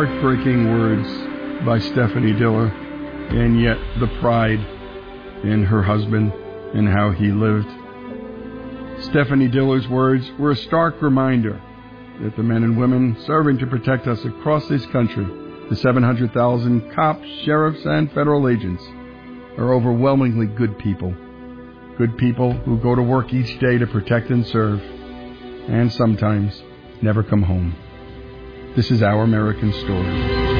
heartbreaking words by Stephanie Diller, and yet the pride in her husband and how he lived. Stephanie Diller's words were a stark reminder that the men and women serving to protect us across this country, the 700,000 cops, sheriffs, and federal agents, are overwhelmingly good people. Good people who go to work each day to protect and serve, and sometimes never come home. This is Our American Story.